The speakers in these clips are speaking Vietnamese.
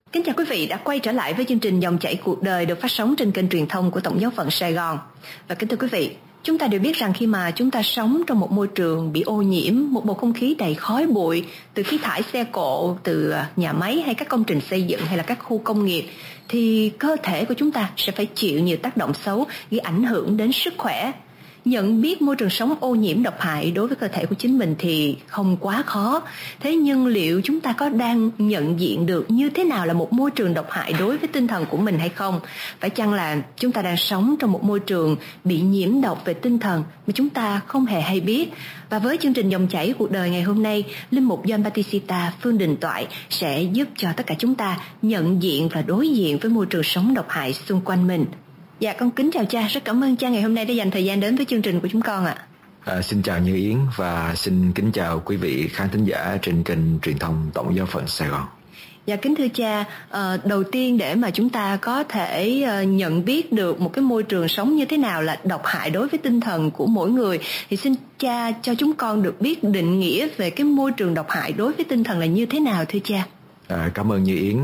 Kính chào quý vị đã quay trở lại với chương trình Dòng chảy cuộc đời được phát sóng trên kênh truyền thông của Tổng giáo phận Sài Gòn. Và kính thưa quý vị, chúng ta đều biết rằng khi mà chúng ta sống trong một môi trường bị ô nhiễm, một bầu không khí đầy khói bụi từ khí thải xe cộ, từ nhà máy hay các công trình xây dựng hay là các khu công nghiệp, thì cơ thể của chúng ta sẽ phải chịu nhiều tác động xấu gây ảnh hưởng đến sức khỏe. Nhận biết môi trường sống ô nhiễm độc hại đối với cơ thể của chính mình thì không quá khó. Thế nhưng liệu chúng ta có đang nhận diện được như thế nào là một môi trường độc hại đối với tinh thần của mình hay không? Phải chăng là chúng ta đang sống trong một môi trường bị nhiễm độc về tinh thần mà chúng ta không hề hay biết? Và với chương trình Dòng chảy cuộc đời ngày hôm nay, Linh mục John Batista Phương Đình Toại sẽ giúp cho tất cả chúng ta nhận diện và đối diện với môi trường sống độc hại xung quanh mình. Dạ, con kính chào cha, rất cảm ơn cha ngày hôm nay đã dành thời gian đến với chương trình của chúng con ạ. Xin chào Như Yến và xin kính chào quý vị khán thính giả trên kênh truyền thông Tổng giáo phận Sài Gòn. Dạ, kính thưa cha, đầu tiên để mà chúng ta có thể nhận biết được một cái môi trường sống như thế nào là độc hại đối với tinh thần của mỗi người, thì xin cha cho chúng con được biết định nghĩa về cái môi trường độc hại đối với tinh thần là như thế nào thưa cha. Cảm ơn Như Yến.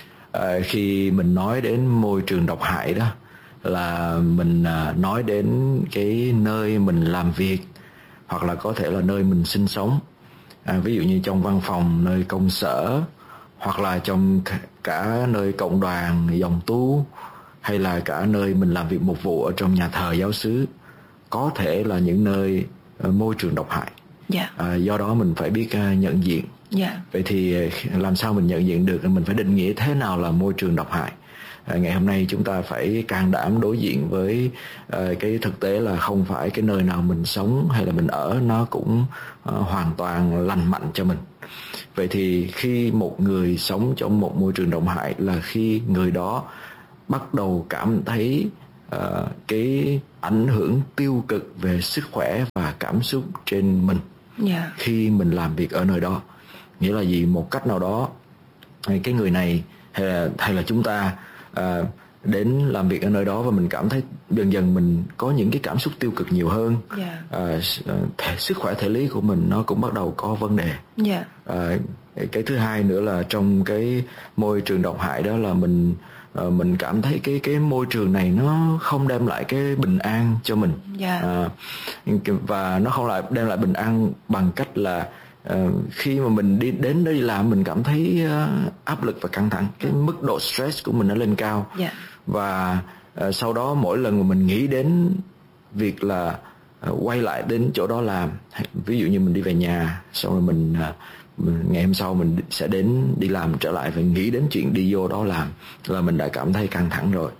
Khi mình nói đến môi trường độc hại đó là mình nói đến cái nơi mình làm việc hoặc là có thể là nơi mình sinh sống, ví dụ như trong văn phòng, nơi công sở, hoặc là trong cả nơi cộng đoàn, dòng tu, hay là cả nơi mình làm việc mục vụ ở trong nhà thờ giáo xứ, có thể là những nơi môi trường độc hại. Do đó mình phải biết nhận diện. Vậy thì làm sao mình nhận diện được? Mình phải định nghĩa thế nào là môi trường độc hại. Ngày hôm nay chúng ta phải can đảm đối diện với cái thực tế là không phải cái nơi nào mình sống hay là mình ở nó cũng hoàn toàn lành mạnh cho mình. Vậy thì khi một người sống trong một môi trường độc hại là khi người đó bắt đầu cảm thấy cái ảnh hưởng tiêu cực về sức khỏe và cảm xúc trên mình khi mình làm việc ở nơi đó. Nghĩa là gì? Một cách nào đó cái người này hay là chúng ta đến làm việc ở nơi đó và mình cảm thấy dần dần mình có những cái cảm xúc tiêu cực nhiều hơn. Sức khỏe thể lý của mình nó cũng bắt đầu có vấn đề. Cái thứ hai nữa là trong cái môi trường độc hại đó là mình cảm thấy cái môi trường này nó không đem lại cái bình an cho mình. Và nó không lại đem lại bình an bằng cách là khi mà mình đến đây làm mình cảm thấy áp lực và căng thẳng, cái mức độ stress của mình nó lên cao. Và sau đó mỗi lần mà mình nghĩ đến việc là quay lại đến chỗ đó làm, ví dụ như mình đi về nhà xong rồi mình ngày hôm sau mình sẽ đi làm trở lại và nghĩ đến chuyện đi vô đó làm là mình đã cảm thấy căng thẳng rồi.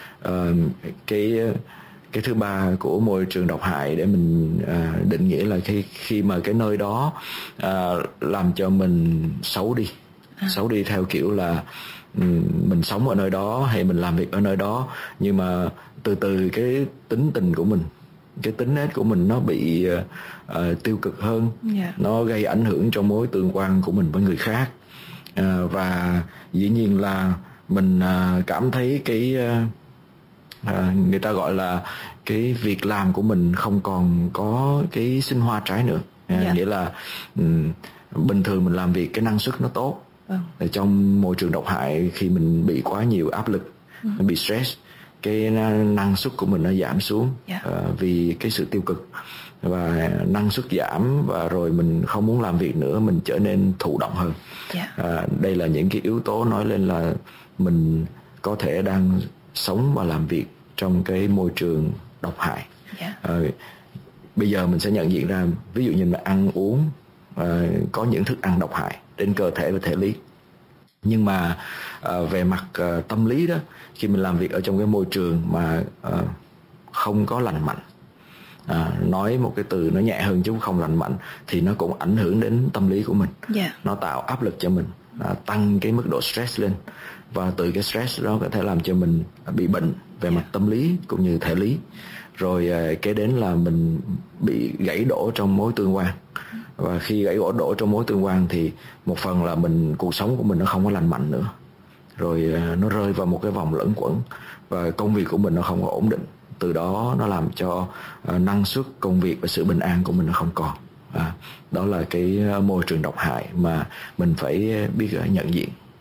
Cái thứ ba của môi trường độc hại để mình định nghĩa là khi mà cái nơi đó làm cho mình xấu đi theo kiểu là mình sống ở nơi đó hay mình làm việc ở nơi đó, nhưng mà từ từ cái tính tình của mình, cái tính nết của mình nó bị tiêu cực hơn. Nó gây ảnh hưởng trong mối tương quan của mình với người khác, và dĩ nhiên là mình cảm thấy cái người ta gọi là cái việc làm của mình không còn có cái sinh hoa trái nữa. Nghĩa là bình thường mình làm việc cái năng suất nó tốt. Trong môi trường độc hại khi mình bị quá nhiều áp lực, mình bị stress, cái năng suất của mình nó giảm xuống vì cái sự tiêu cực, và năng suất giảm và rồi mình không muốn làm việc nữa, mình trở nên thụ động hơn. Đây là những cái yếu tố nói lên là mình có thể đang sống và làm việc trong cái môi trường độc hại. Bây giờ mình sẽ nhận diện ra, ví dụ như là ăn uống có những thức ăn độc hại đến cơ thể và thể lý. Nhưng mà về mặt tâm lý đó, khi mình làm việc ở trong cái môi trường mà không có lành mạnh, nói một cái từ nó nhẹ hơn chứ không lành mạnh, thì nó cũng ảnh hưởng đến tâm lý của mình. Nó tạo áp lực cho mình, tăng cái mức độ stress lên, và từ cái stress đó có thể làm cho mình bị bệnh về mặt tâm lý cũng như thể lý. Rồi kế đến là mình bị gãy đổ trong mối tương quan, và khi gãy đổ trong mối tương quan thì một phần là cuộc sống của mình nó không có lành mạnh nữa, rồi nó rơi vào một cái vòng luẩn quẩn và công việc của mình nó không có ổn định. Từ đó nó làm cho năng suất công việc và sự bình an của mình nó không còn. Đó là cái môi trường độc hại mà mình phải biết nhận diện.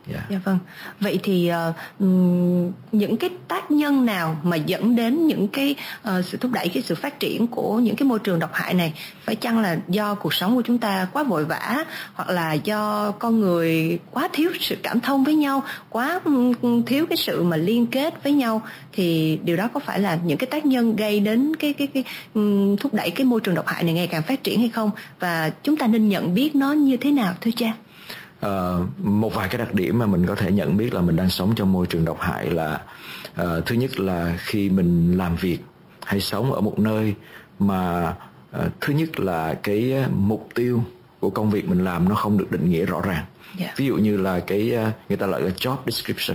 Dạ vâng. Vậy thì những cái tác nhân nào mà dẫn đến những cái sự thúc đẩy cái sự phát triển của những cái môi trường độc hại này? Phải chăng là do cuộc sống của chúng ta quá vội vã, hoặc là do con người quá thiếu sự cảm thông với nhau, quá thiếu cái sự mà liên kết với nhau, thì điều đó có phải là những cái tác nhân gây đến cái thúc đẩy cái môi trường độc hại này ngày càng phát triển hay không? Và chúng ta nên nhận biết nó như thế nào thưa cha? Một vài cái đặc điểm mà mình có thể nhận biết là mình đang sống trong môi trường độc hại là thứ nhất là khi mình làm việc hay sống ở một nơi mà thứ nhất là cái mục tiêu của công việc mình làm nó không được định nghĩa rõ ràng. Ví dụ như là cái người ta gọi là job description,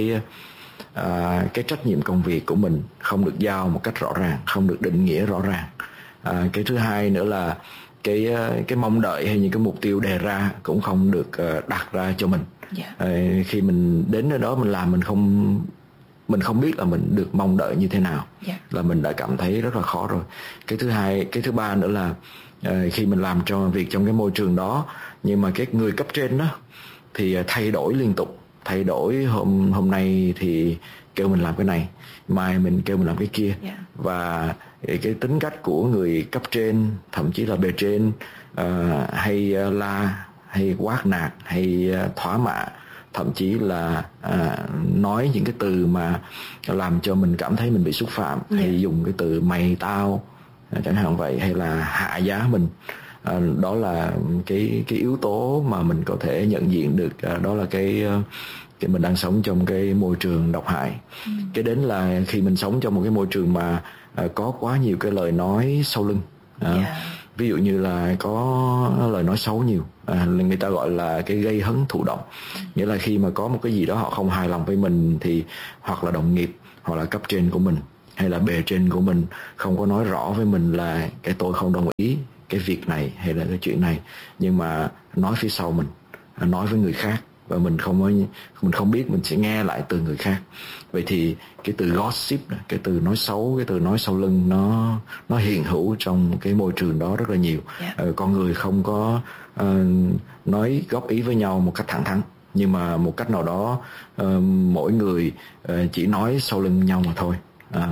cái trách nhiệm công việc của mình không được giao một cách rõ ràng, không được định nghĩa rõ ràng. Cái thứ hai nữa là cái mong đợi hay những cái mục tiêu đề ra cũng không được đặt ra cho mình. Khi mình đến nơi đó mình làm, mình không biết là mình được mong đợi như thế nào, là mình đã cảm thấy rất là khó rồi. Cái thứ ba nữa là khi mình làm cho việc trong cái môi trường đó, nhưng mà cái người cấp trên đó thì thay đổi liên tục, thay đổi hôm nay thì kêu mình làm cái này, mai mình kêu mình làm cái kia. Và cái tính cách của người cấp trên, thậm chí là bề trên, hay la, hay quát nạt, hay thỏa mạ, thậm chí là nói những cái từ mà làm cho mình cảm thấy mình bị xúc phạm, hay dùng cái từ mày tao chẳng hạn vậy, hay là hạ giá mình. Đó là cái yếu tố mà mình có thể nhận diện được, đó là cái mình đang sống trong cái môi trường độc hại. Cái đến là khi mình sống trong một cái môi trường mà có quá nhiều cái lời nói sau lưng. Ví dụ như là có lời nói xấu nhiều, người ta gọi là cái gây hấn thụ động. Nghĩa là khi mà có một cái gì đó họ không hài lòng với mình, thì hoặc là đồng nghiệp, hoặc là cấp trên của mình, hay là bề trên của mình không có nói rõ với mình là cái tôi không đồng ý cái việc này hay là cái chuyện này, nhưng mà nói phía sau mình, nói với người khác, và mình không biết, mình sẽ nghe lại từ người khác. Vậy thì cái từ gossip, cái từ nói xấu, cái từ nói sau lưng, nó hiện hữu trong cái môi trường đó rất là nhiều. Con người không có nói góp ý với nhau một cách thẳng thắn, nhưng mà một cách nào đó mỗi người chỉ nói sau lưng nhau mà thôi.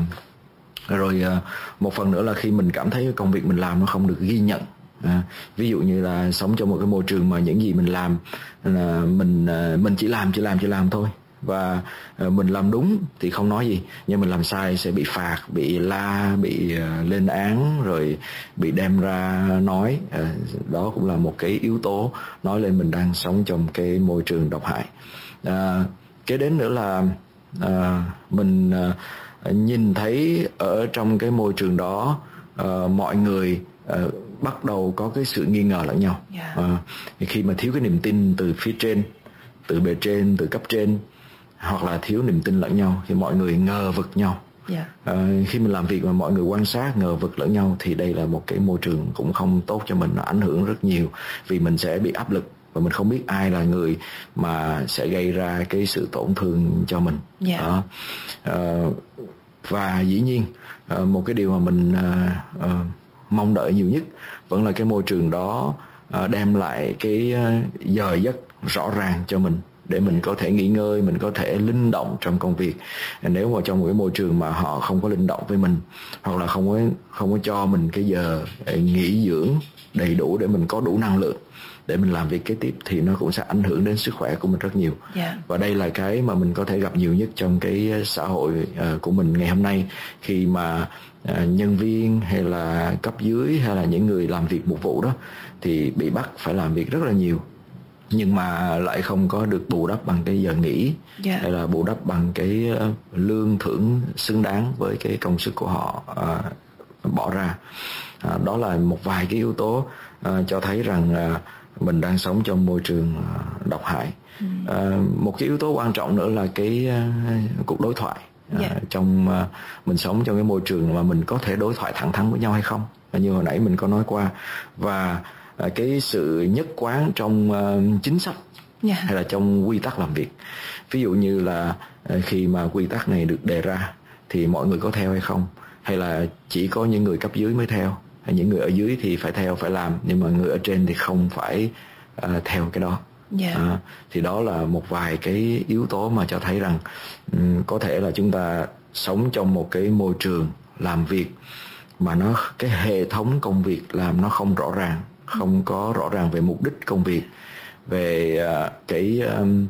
Rồi một phần nữa là khi mình cảm thấy công việc mình làm nó không được ghi nhận. Ví dụ như là sống trong một cái môi trường mà những gì mình làm là mình chỉ làm thôi, và mình làm đúng thì không nói gì, nhưng mình làm sai sẽ bị phạt, bị la, bị lên án, rồi bị đem ra nói. Đó cũng là một cái yếu tố nói lên mình đang sống trong cái môi trường độc hại. Kế đến nữa là mình nhìn thấy ở trong cái môi trường đó mọi người bắt đầu có cái sự nghi ngờ lẫn nhau. Khi mà thiếu cái niềm tin từ phía trên, từ bề trên, từ cấp trên, hoặc là thiếu niềm tin lẫn nhau, thì mọi người ngờ vực nhau. Khi mình làm việc mà mọi người quan sát ngờ vực lẫn nhau, thì đây là một cái môi trường cũng không tốt cho mình, nó ảnh hưởng rất nhiều, vì mình sẽ bị áp lực và mình không biết ai là người mà sẽ gây ra cái sự tổn thương cho mình. Và dĩ nhiên một cái điều mà mình mong đợi nhiều nhất vẫn là cái môi trường đó đem lại cái giờ giấc rõ ràng cho mình, để mình có thể nghỉ ngơi, mình có thể linh động trong công việc. Nếu mà trong một cái môi trường mà họ không có linh động với mình, hoặc là không có cho mình cái giờ nghỉ dưỡng đầy đủ để mình có đủ năng lượng để mình làm việc kế tiếp, thì nó cũng sẽ ảnh hưởng đến sức khỏe của mình rất nhiều. Và đây là cái mà mình có thể gặp nhiều nhất trong cái xã hội của mình ngày hôm nay, khi mà nhân viên hay là cấp dưới hay là những người làm việc mục vụ đó thì bị bắt phải làm việc rất là nhiều, nhưng mà lại không có được bù đắp bằng cái giờ nghỉ, hay là bù đắp bằng cái lương thưởng xứng đáng với cái công sức của họ bỏ ra. Đó là một vài cái yếu tố cho thấy rằng mình đang sống trong môi trường độc hại. Một cái yếu tố quan trọng nữa là cái cuộc đối thoại. Mình sống trong cái môi trường mà mình có thể đối thoại thẳng thắn với nhau hay không, như hồi nãy mình có nói qua. Và cái sự nhất quán trong chính sách hay là trong quy tắc làm việc. Ví dụ như là khi mà quy tắc này được đề ra thì mọi người có theo hay không, hay là chỉ có những người cấp dưới mới theo, hay những người ở dưới thì phải theo, phải làm, nhưng mà người ở trên thì không phải theo cái đó. Thì đó là một vài cái yếu tố mà cho thấy rằng có thể là chúng ta sống trong một cái môi trường làm việc mà cái hệ thống công việc làm nó không rõ ràng, không có rõ ràng về mục đích công việc, về cái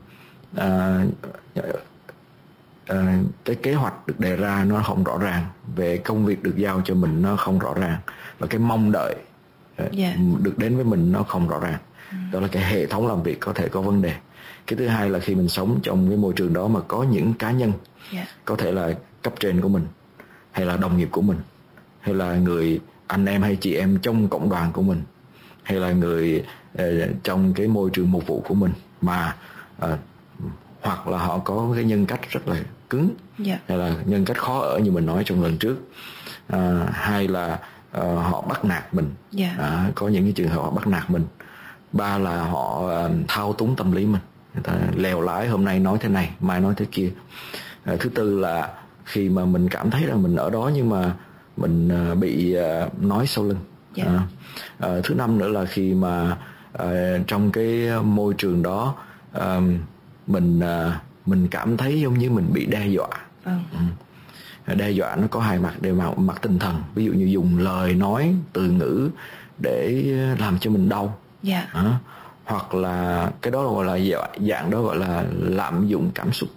kế hoạch được đề ra nó không rõ ràng, về công việc được giao cho mình nó không rõ ràng, và cái mong đợi được đến với mình nó không rõ ràng. Đó là cái hệ thống làm việc có thể có vấn đề. Cái thứ hai là khi mình sống trong cái môi trường đó mà có những cá nhân, có thể là cấp trên của mình, hay là đồng nghiệp của mình, hay là người anh em hay chị em trong cộng đoàn của mình, hay là người trong cái môi trường mục vụ của mình mà hoặc là họ có cái nhân cách rất là cứng, hay là nhân cách khó ở như mình nói trong lần trước, hai là họ bắt nạt mình, có những cái trường hợp họ bắt nạt mình. Ba là họ thao túng tâm lý mình, người ta lèo lái, hôm nay nói thế này mai nói thế kia. Thứ tư là khi mà mình cảm thấy là mình ở đó nhưng mà mình bị nói sau lưng. Thứ năm nữa là khi mà trong cái môi trường đó mình cảm thấy giống như mình bị đe dọa. Đe dọa nó có hai mặt, đều mặt tinh thần, ví dụ như dùng lời nói, từ ngữ để làm cho mình đau. Hoặc là cái đó gọi là dạng đó gọi là lạm dụng cảm xúc.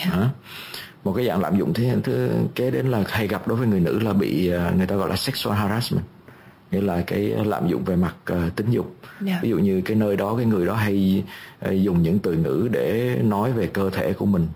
Một cái dạng lạm dụng thứ kế đến là hay gặp đối với người nữ là bị người ta gọi là sexual harassment, nghĩa là cái lạm dụng về mặt tính dục. Ví dụ như cái nơi đó, cái người đó hay dùng những từ ngữ để nói về cơ thể của mình,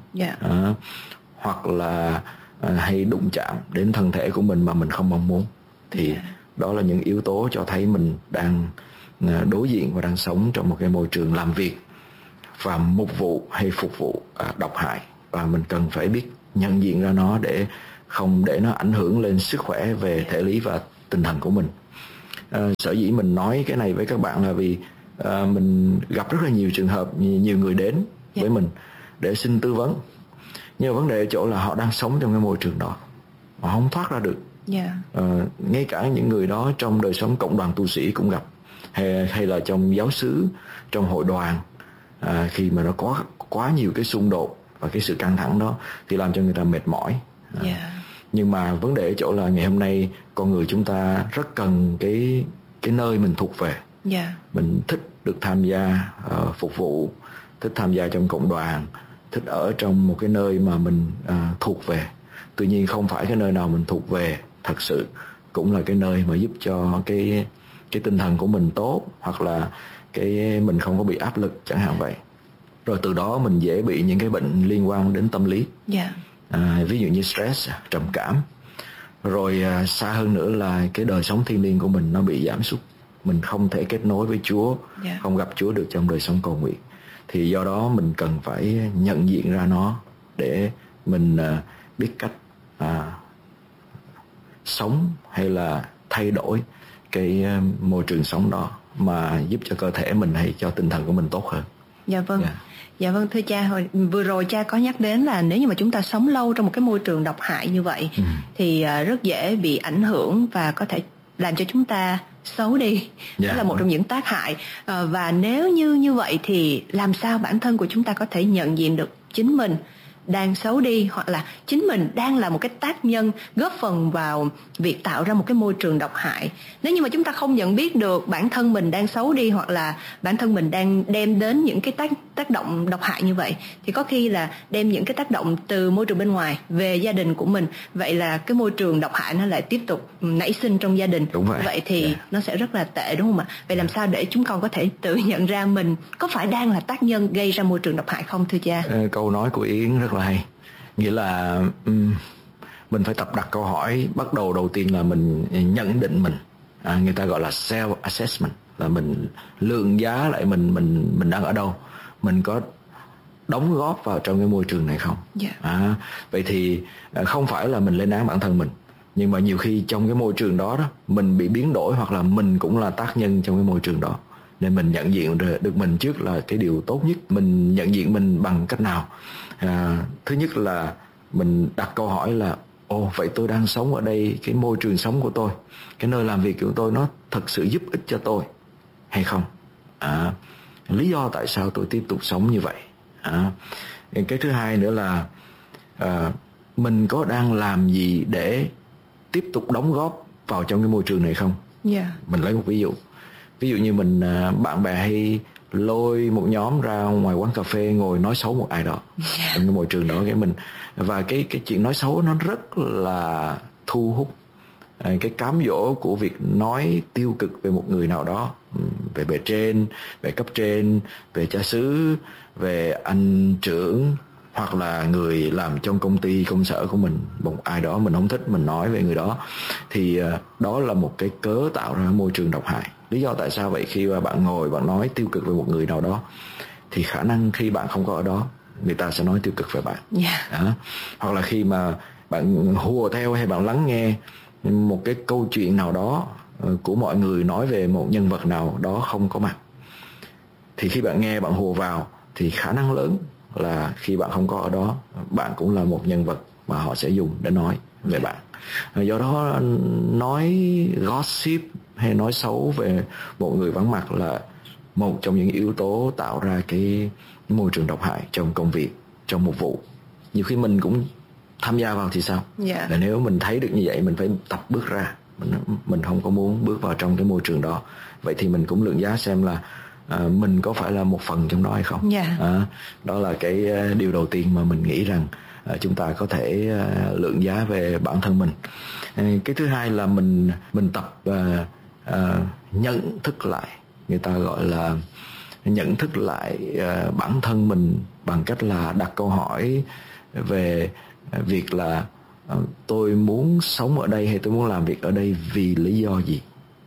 hoặc là hay đụng chạm đến thân thể của mình mà mình không mong muốn. Thì đó là những yếu tố cho thấy mình đang đối diện và đang sống trong một cái môi trường làm việc và mục vụ hay phục vụ độc hại, và mình cần phải biết nhận diện ra nó để không để nó ảnh hưởng lên sức khỏe về thể lý và tinh thần của mình. Sở dĩ mình nói cái này với các bạn là vì mình gặp rất là nhiều trường hợp, nhiều người đến với mình để xin tư vấn, nhưng mà vấn đề ở chỗ là họ đang sống trong cái môi trường đó, họ không thoát ra được. Ngay cả những người đó trong đời sống cộng đoàn tu sĩ cũng gặp, hay là trong giáo xứ, trong hội đoàn, khi mà nó có quá nhiều cái xung đột và cái sự căng thẳng đó thì làm cho người ta mệt mỏi. Nhưng mà vấn đề ở chỗ là ngày hôm nay con người chúng ta rất cần cái nơi mình thuộc về. Mình thích được tham gia phục vụ, thích tham gia trong cộng đoàn, thích ở trong một cái nơi mà mình thuộc về. Tuy nhiên không phải cái nơi nào mình thuộc về thật sự cũng là cái nơi mà giúp cho cái tinh thần của mình tốt, hoặc là cái mình không có bị áp lực chẳng hạn vậy. Rồi từ đó mình dễ bị những cái bệnh liên quan đến tâm lý, ví dụ như stress, trầm cảm. Rồi xa hơn nữa là cái đời sống thiêng liêng của mình nó bị giảm sút, mình không thể kết nối với Chúa, không gặp Chúa được trong đời sống cầu nguyện. Thì do đó mình cần phải nhận diện ra nó để mình biết cách sống hay là thay đổi cái môi trường sống đó mà giúp cho cơ thể mình hay cho tinh thần của mình tốt hơn. Dạ vâng, thưa cha, vừa rồi cha có nhắc đến là nếu như mà chúng ta sống lâu trong một cái môi trường độc hại như vậy thì rất dễ bị ảnh hưởng và có thể làm cho chúng ta xấu đi. Đó là một trong những tác hại. Và nếu như vậy thì làm sao bản thân của chúng ta có thể nhận diện được chính mình đang xấu đi, hoặc là chính mình đang là một cái tác nhân góp phần vào việc tạo ra một cái môi trường độc hại. Nếu như mà chúng ta không nhận biết được bản thân mình đang xấu đi, hoặc là bản thân mình đang đem đến những cái tác động độc hại như vậy, thì có khi là đem những cái tác động từ môi trường bên ngoài về gia đình của mình. Vậy là cái môi trường độc hại nó lại tiếp tục nảy sinh trong gia đình. Vậy thì nó sẽ rất là tệ, đúng không ạ? Vậy làm sao để chúng con có thể tự nhận ra mình có phải đang là tác nhân gây ra môi trường độc hại không, thưa cha? Câu nói của Yến rất là hay. Nghĩa là mình phải tập đặt câu hỏi. Bắt đầu tiên là mình nhận định mình, người ta gọi là self assessment, là mình lượng giá lại mình đang ở đâu, mình có đóng góp vào trong cái môi trường này không. Vậy thì không phải là mình lên án bản thân mình, nhưng mà nhiều khi trong cái môi trường đó mình bị biến đổi, hoặc là mình cũng là tác nhân trong cái môi trường đó. Nên mình nhận diện được mình trước là cái điều tốt nhất. Mình nhận diện mình bằng cách nào? Thứ nhất là mình đặt câu hỏi là vậy tôi đang sống ở đây, cái môi trường sống của tôi, cái nơi làm việc của tôi nó thật sự giúp ích cho tôi hay không? lý do tại sao tôi tiếp tục sống như vậy. Cái thứ hai nữa là mình có đang làm gì để tiếp tục đóng góp vào trong cái môi trường này không? Mình lấy một ví dụ như mình bạn bè hay lôi một nhóm ra ngoài quán cà phê ngồi nói xấu một ai đó trong cái môi trường đó, và cái chuyện nói xấu nó rất là thu hút. Cái cám dỗ của việc nói tiêu cực về một người nào đó, về bề trên, về cấp trên, về cha xứ, về anh trưởng, hoặc là người làm trong công ty công sở của mình, một ai đó mình không thích mình nói về người đó, thì đó là một cái cớ tạo ra môi trường độc hại. Lý do tại sao vậy? Khi mà bạn ngồi bạn nói tiêu cực về một người nào đó thì khả năng khi bạn không có ở đó, người ta sẽ nói tiêu cực về bạn. Hoặc là khi mà bạn hùa theo hay bạn lắng nghe một cái câu chuyện nào đó của mọi người nói về một nhân vật nào đó không có mặt, thì khi bạn nghe bạn hùa vào thì khả năng lớn là khi bạn không có ở đó, bạn cũng là một nhân vật mà họ sẽ dùng để nói về bạn. Do đó nói gossip hay nói xấu về một người vắng mặt là một trong những yếu tố tạo ra cái môi trường độc hại trong công việc, trong một vụ. Nhiều khi mình cũng tham gia vào thì sao? Là nếu mình thấy được như vậy mình phải tập bước ra. Mình không có muốn bước vào trong cái môi trường đó. Vậy thì mình cũng lượng giá xem là mình có phải là một phần trong đó hay không. Đó là cái điều đầu tiên mà mình nghĩ rằng chúng ta có thể lượng giá về bản thân mình. Cái thứ hai là mình tập nhận thức lại, người ta gọi là nhận thức lại bản thân mình bằng cách là đặt câu hỏi về việc là tôi muốn sống ở đây hay tôi muốn làm việc ở đây vì lý do gì.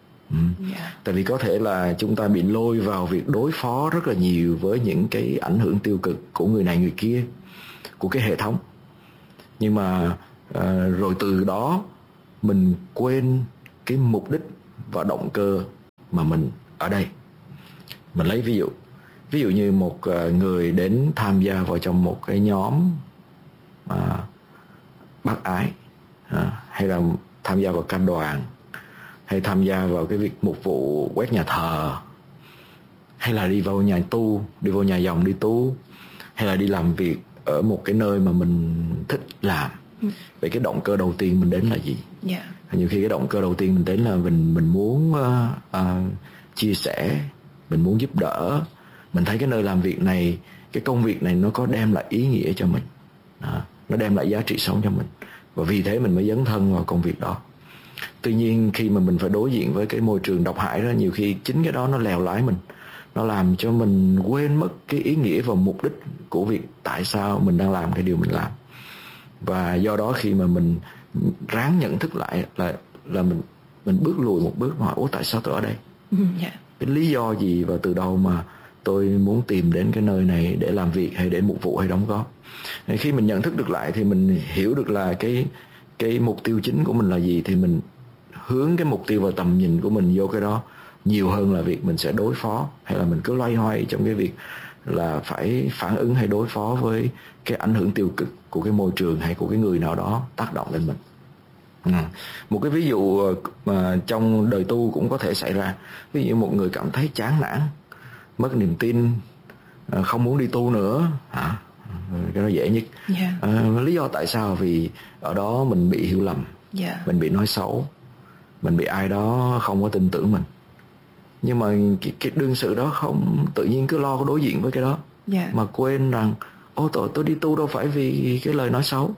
Tại vì có thể là chúng ta bị lôi vào việc đối phó rất là nhiều với những cái ảnh hưởng tiêu cực của người này người kia, của cái hệ thống, nhưng mà rồi từ đó mình quên cái mục đích và động cơ mà mình ở đây. Mình lấy ví dụ như một người đến tham gia vào trong một cái nhóm bác ái, hay là tham gia vào ca đoàn, hay tham gia vào cái việc mục vụ quét nhà thờ, hay là đi vào nhà tu, đi vào nhà dòng đi tu, hay là đi làm việc ở một cái nơi mà mình thích làm. Vậy cái động cơ đầu tiên mình đến là gì? Nhiều khi cái động cơ đầu tiên mình đến là mình muốn chia sẻ, mình muốn giúp đỡ. Mình thấy cái nơi làm việc này, cái công việc này nó có đem lại ý nghĩa cho mình, nó đem lại giá trị sống cho mình, và vì thế mình mới dấn thân vào công việc đó. Tuy nhiên khi mà mình phải đối diện với cái môi trường độc hại đó, nhiều khi chính cái đó nó lèo lái mình, nó làm cho mình quên mất cái ý nghĩa và mục đích của việc tại sao mình đang làm cái điều mình làm. Và do đó khi mà mình ráng nhận thức lại là mình bước lùi một bước, hỏi tại sao tôi ở đây? Cái lý do gì và từ đâu mà tôi muốn tìm đến cái nơi này để làm việc hay để mục vụ hay đóng góp. Khi mình nhận thức được lại thì mình hiểu được là cái mục tiêu chính của mình là gì, thì mình hướng cái mục tiêu và tầm nhìn của mình vô cái đó nhiều hơn là việc mình sẽ đối phó, hay là mình cứ loay hoay trong cái việc là phải phản ứng hay đối phó với cái ảnh hưởng tiêu cực của cái môi trường hay của cái người nào đó tác động lên mình. Một cái ví dụ mà trong đời tu cũng có thể xảy ra. Ví dụ một người cảm thấy chán nản, mất niềm tin, không muốn đi tu nữa, cái đó dễ nhất. Lý do tại sao? Vì ở đó mình bị hiểu lầm, mình bị nói xấu, mình bị ai đó không có tin tưởng mình. Nhưng mà cái đương sự đó không tự nhiên cứ lo đối diện với cái đó, mà quên rằng tôi đi tu đâu phải vì cái lời nói xấu.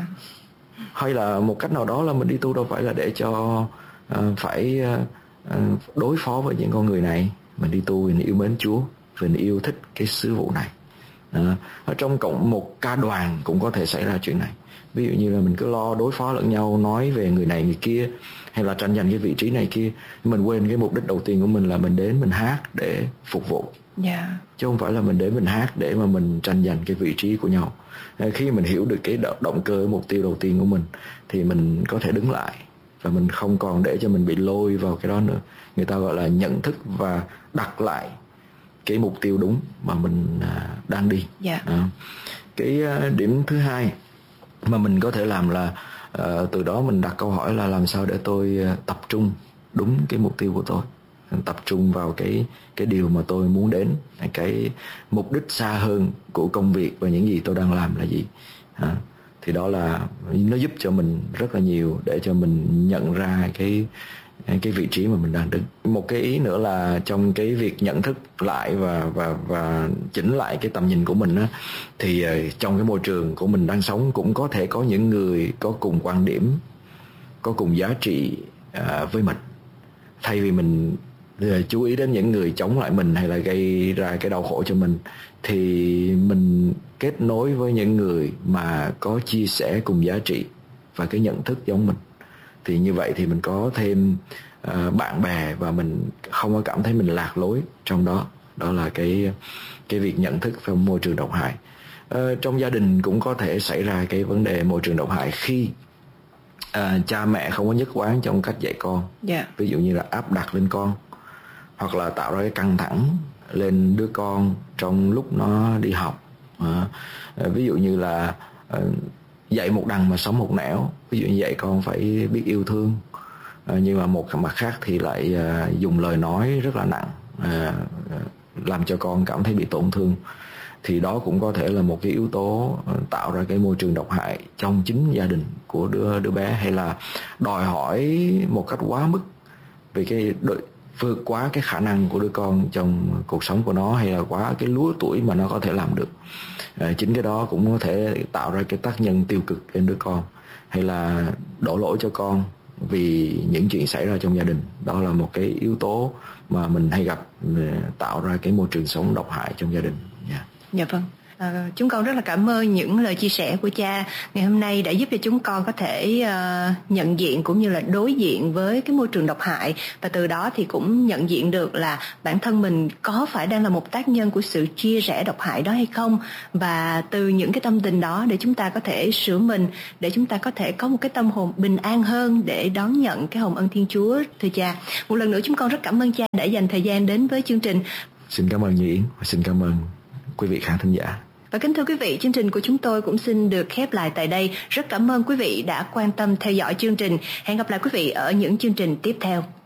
Hay là một cách nào đó là mình đi tu đâu phải là để cho phải đối phó với những con người này. Mình đi tu vì mình yêu mến Chúa, vì mình yêu thích cái sứ vụ này. Ở trong cộng một ca đoàn cũng có thể xảy ra chuyện này. Ví dụ như là mình cứ lo đối phó lẫn nhau, nói về người này người kia, hay là tranh giành cái vị trí này kia. Mình quên cái mục đích đầu tiên của mình là mình đến mình hát để phục vụ, chứ không phải là mình đến mình hát để mà mình tranh giành cái vị trí của nhau. Khi mình hiểu được cái động cơ, mục tiêu đầu tiên của mình, thì mình có thể đứng lại và mình không còn để cho mình bị lôi vào cái đó nữa. Người ta gọi là nhận thức và đặt lại cái mục tiêu đúng mà mình đang đi. Cái điểm thứ hai mà mình có thể làm là từ đó mình đặt câu hỏi là làm sao để tôi tập trung đúng cái mục tiêu của tôi. tập trung vào cái điều mà tôi muốn đến, cái mục đích xa hơn của công việc và những gì tôi đang làm là gì. Thì đó là nó giúp cho mình rất là nhiều để cho mình nhận ra cái vị trí mà mình đang đứng. Một cái ý nữa là trong cái việc nhận thức lại và chỉnh lại cái tầm nhìn của mình á, thì trong cái môi trường của mình đang sống cũng có thể có những người có cùng quan điểm, có cùng giá trị với mình. Thay vì mình chú ý đến những người chống lại mình hay là gây ra cái đau khổ cho mình, thì mình kết nối với những người mà có chia sẻ cùng giá trị và cái nhận thức giống mình. Thì như vậy thì mình có thêm bạn bè và mình không có cảm thấy mình lạc lối trong đó. Đó là cái việc nhận thức trong môi trường độc hại. Trong gia đình cũng có thể xảy ra cái vấn đề môi trường độc hại khi cha mẹ không có nhất quán trong cách dạy con. Ví dụ như là áp đặt lên con, hoặc là tạo ra cái căng thẳng lên đứa con trong lúc nó đi học. Ví dụ như là dạy một đằng mà sống một nẻo. Ví dụ như dạy con phải biết yêu thương, nhưng mà một mặt khác thì lại dùng lời nói rất là nặng, làm cho con cảm thấy bị tổn thương. Thì đó cũng có thể là một cái yếu tố tạo ra cái môi trường độc hại trong chính gia đình của đứa bé, hay là đòi hỏi một cách quá mức về vượt quá cái khả năng của đứa con trong cuộc sống của nó, hay là quá cái lứa tuổi mà nó có thể làm được. Chính cái đó cũng có thể tạo ra cái tác nhân tiêu cực lên đứa con, hay là đổ lỗi cho con vì những chuyện xảy ra trong gia đình. Đó là một cái yếu tố mà mình hay gặp, tạo ra cái môi trường sống độc hại trong gia đình. Dạ vâng. Chúng con rất là cảm ơn những lời chia sẻ của cha ngày hôm nay đã giúp cho chúng con có thể nhận diện cũng như là đối diện với cái môi trường độc hại, và từ đó thì cũng nhận diện được là bản thân mình có phải đang là một tác nhân của sự chia rẽ độc hại đó hay không, và từ những cái tâm tình đó để chúng ta có thể sửa mình, để chúng ta có thể có một cái tâm hồn bình an hơn để đón nhận cái hồng ân Thiên Chúa. Thưa cha, một lần nữa chúng con rất cảm ơn cha đã dành thời gian đến với chương trình. Xin cảm ơn Như Yến và xin cảm ơn quý vị khán thính giả. Và kính thưa quý vị, chương trình của chúng tôi cũng xin được khép lại tại đây. Rất cảm ơn quý vị đã quan tâm theo dõi chương trình. Hẹn gặp lại quý vị ở những chương trình tiếp theo.